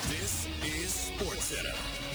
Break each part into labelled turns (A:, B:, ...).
A: This is SportsCenter.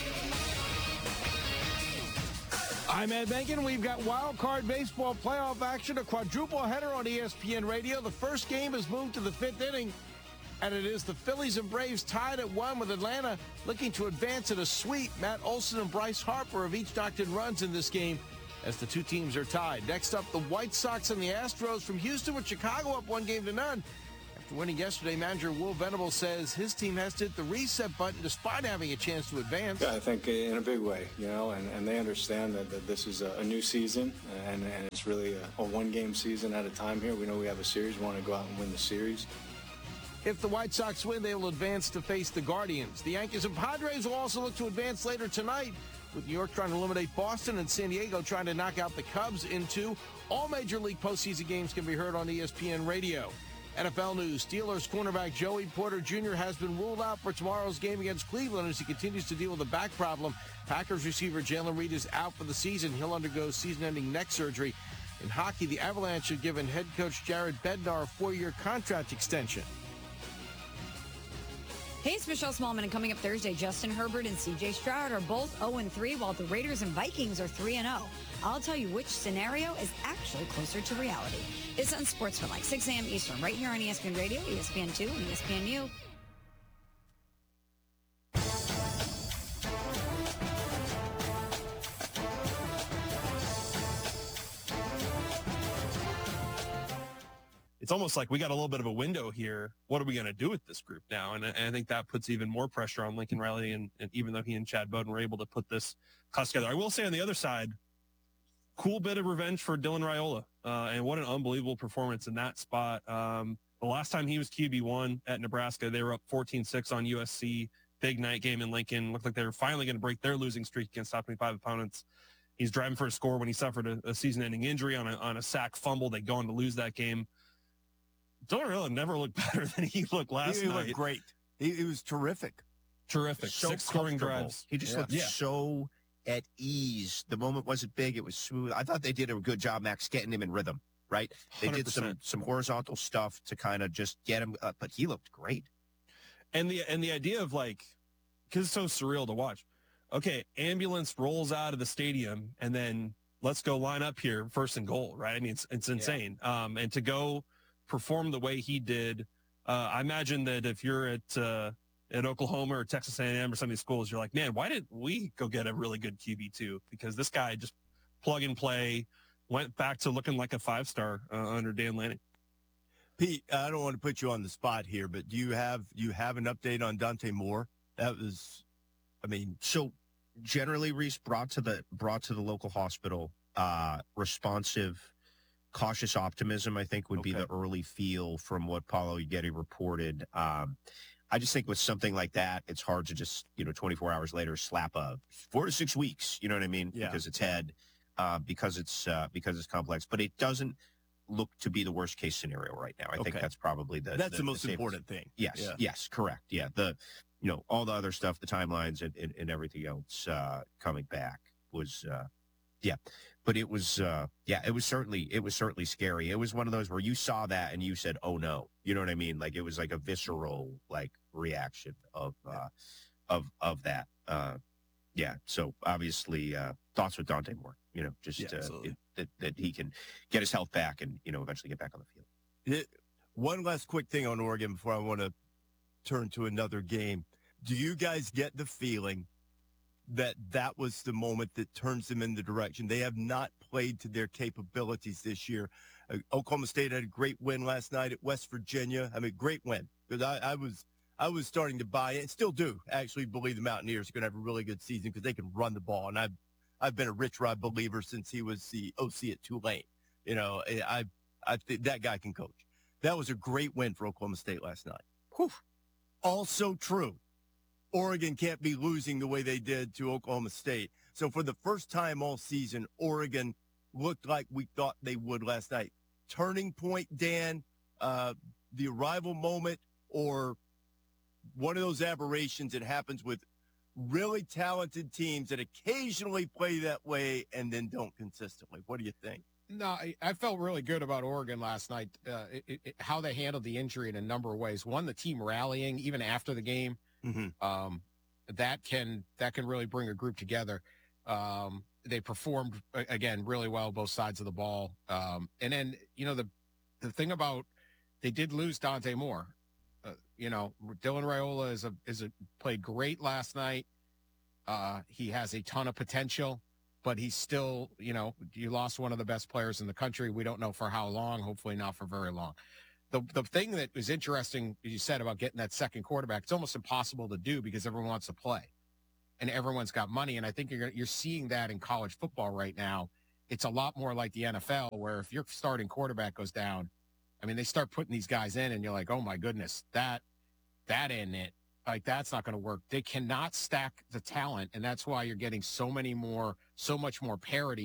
B: I'm Ed Benkin. We've got wild card baseball playoff action, a quadruple header on ESPN Radio. The first game has moved to the fifth inning, and it is the Phillies and Braves tied at 1 with Atlanta looking to advance in a sweep. Matt Olson and Bryce Harper have each knocked in runs in this game as the two teams are tied. Next up, the White Sox and the Astros from Houston with Chicago up 1-0. After winning yesterday, manager Will Venable says his team has to hit the reset button despite having a chance to advance.
C: Yeah, I think in a big way, and they understand that this is a new season, and it's really a one-game season at a time here. We know we have a series. We want to go out and win the series.
B: If the White Sox win, they will advance to face the Guardians. The Yankees and Padres will also look to advance later tonight, with New York trying to eliminate Boston and San Diego trying to knock out the Cubs in 2. All Major League postseason games can be heard on ESPN Radio. NFL news, Steelers cornerback Joey Porter Jr. has been ruled out for tomorrow's game against Cleveland as he continues to deal with a back problem. Packers receiver Jalen Reed is out for the season. He'll undergo season-ending neck surgery. In hockey, the Avalanche have given head coach Jared Bednar a 4-year contract extension.
D: Hey, it's Michelle Smallman, and coming up Thursday, Justin Herbert and C.J. Stroud are both 0-3, while the Raiders and Vikings are 3-0. I'll tell you which scenario is actually closer to reality. It's on Sports for like 6 a.m. Eastern, right here on ESPN Radio, ESPN2, and ESPNU.
E: It's almost like we got a little bit of a window here. What are we going to do with this group now? And I think that puts even more pressure on Lincoln Riley, and even though he and Chad Bowden were able to put this class together. I will say on the other side, cool bit of revenge for Dylan Raiola, and what an unbelievable performance in that spot. The last time he was QB1 at Nebraska, they were up 14-6 on USC. Big night game in Lincoln. Looked like they were finally going to break their losing streak against top 25 opponents. He's driving for a score when he suffered a season-ending injury on a sack fumble. They go on to lose that game. Dylan Raiola never looked better than he looked last night.
F: He looked great. He was terrific.
E: Terrific.
G: So
E: 6 scoring
G: comfortable.
E: drives.
G: He just looked so at ease. The moment wasn't big. It was smooth. I thought they did a good job, Max, getting him in rhythm, right? They
E: 100%.
G: did some horizontal stuff to kind of just get him, but he looked great.
E: And the idea of, like, because it's so surreal to watch. Okay, ambulance rolls out of the stadium, and then let's go line up here first and goal, right? I mean, it's insane. And to go perform the way he did, I imagine that if you're at Oklahoma or Texas A&M or some of these schools, you're like, man, why didn't we go get a really good QB2? Because this guy just plug and play, went back to looking like a 5-star under Dan Lanning.
F: Pete, I don't want to put you on the spot here, but do you have an update on Dante Moore? That was,
G: So generally, Reese brought to the local hospital, responsive, cautious optimism, I think, would be the early feel from what Paulo Uggetti reported. I just think with something like that, it's hard to just, 24 hours later slap a 4 to 6 weeks, you know what I mean?
F: Yeah.
G: Because it's head, because it's complex, but it doesn't look to be the worst case scenario right now. I think that's probably the
F: most important thing.
G: Yes.
F: Yeah.
G: Yes. Correct. Yeah. All the other stuff, the timelines and everything else, coming back was, but it was, it was certainly scary. It was one of those where you saw that and you said, oh no, you know what I mean? Like, it was like a visceral, reaction of that. So obviously, thoughts with Dante Moore, that he can get his health back and, eventually get back on the field.
F: One last quick thing on Oregon before I want to turn to another game. Do you guys get the feeling that was the moment that turns them in the direction? They have not played to their capabilities this year. Oklahoma State had a great win last night at West Virginia. Great win. Because I was starting to buy it, and still do actually believe the Mountaineers are going to have a really good season because they can run the ball. And I've been a Rich Rod believer since he was the OC at Tulane. I think that guy can coach. That was a great win for Oklahoma State last night. Whew. Also true. Oregon can't be losing the way they did to Oklahoma State. So for the first time all season, Oregon looked like we thought they would last night. Turning point, Dan, the arrival moment, or one of those aberrations that happens with really talented teams that occasionally play that way and then don't consistently. What do you think?
H: No, I felt really good about Oregon last night, how they handled the injury in a number of ways. One, the team rallying even after the game. That can really bring a group together. They performed again really well both sides of the ball. And then the thing about they did lose Dante Moore. Dylan Raiola played great last night. He has a ton of potential, but he's still, you lost one of the best players in the country. We don't know for how long, hopefully not for very long. The thing that was interesting, as you said, about getting that second quarterback, it's almost impossible to do because everyone wants to play and everyone's got money. And I think you're seeing that in college football right now. It's a lot more like the NFL, where if your starting quarterback goes down, I mean, they start putting these guys in and you're like, oh my goodness, that ain't it. Like, that's not going to work. They cannot stack the talent. And that's why you're getting so much more parity